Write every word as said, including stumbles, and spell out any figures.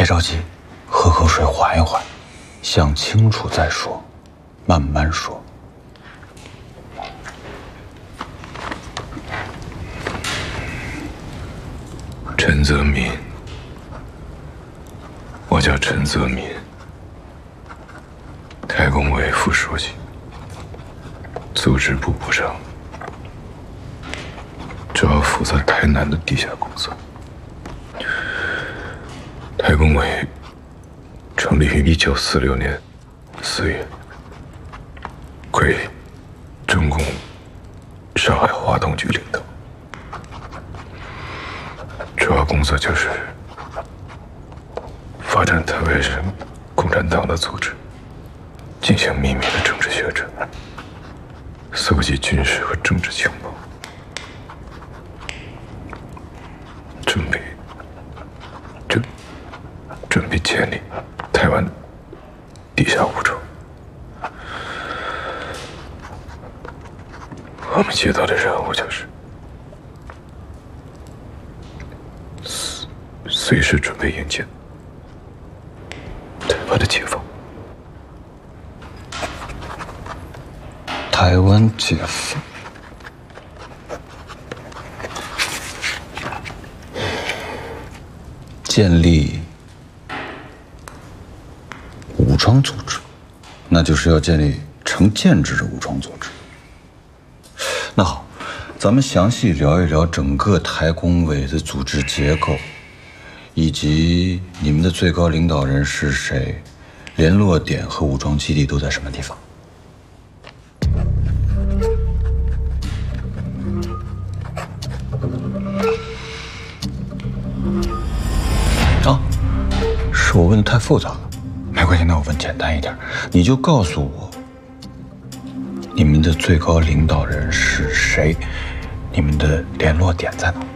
别着急，喝口水缓一缓，想清楚再说，慢慢说。 陈泽民，我叫陈泽民，台工委副书记，组织部部长，主要负责台南的地下工作。台工委成立于一九四六年四月，归中共上海华东局领导。主要工作就是发展台湾省共产党的组织，进行秘密的政治宣传，搜集军事和政治情报，准备准准备建立台湾地下武装。我们接到的任务就是随时准备迎接台湾的解放。 台湾解放，建立武装组织，那就是要建立成建制的武装组织。那好，咱们详细聊一聊整个台工委的组织结构。以及你们的最高领导人是谁？联络点和武装基地都在什么地方？啊，是我问的太复杂了，没关系，那我问简单一点，你就告诉我，你们的最高领导人是谁？你们的联络点在哪？